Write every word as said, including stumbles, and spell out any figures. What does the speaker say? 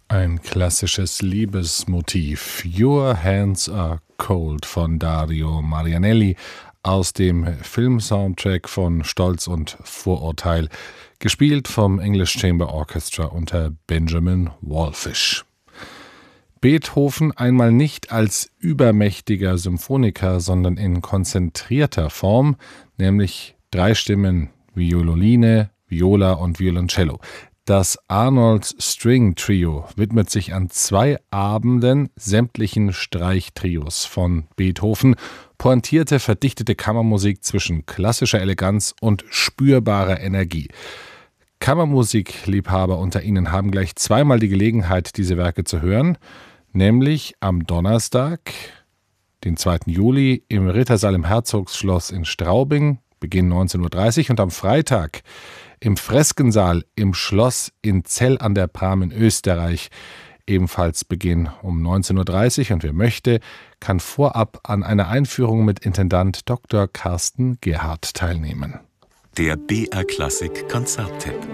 Ein klassisches Liebesmotiv. Your Hands Are Cold von Dario Marianelli aus dem Filmsoundtrack von Stolz und Vorurteil, gespielt vom English Chamber Orchestra unter Benjamin Wallfisch. Beethoven einmal nicht als übermächtiger Symphoniker, sondern in konzentrierter Form, nämlich drei Stimmen, Violine, Viola und Violoncello. Das Arnold String Trio widmet sich an zwei Abenden sämtlichen Streichtrios von Beethoven. Pointierte, verdichtete Kammermusik zwischen klassischer Eleganz und spürbarer Energie. Kammermusikliebhaber unter Ihnen haben gleich zweimal die Gelegenheit, diese Werke zu hören, nämlich am Donnerstag, den zweiten Juli, im Rittersaal im Herzogsschloss in Straubing, Beginn neunzehn Uhr dreißig, und am Freitag im Freskensaal im Schloss in Zell an der Pram in Österreich, ebenfalls Beginn um neunzehn Uhr dreißig, und wer möchte, kann vorab an einer Einführung mit Intendant Doktor Carsten Gerhardt teilnehmen. Der B R Klassik Konzerttipp.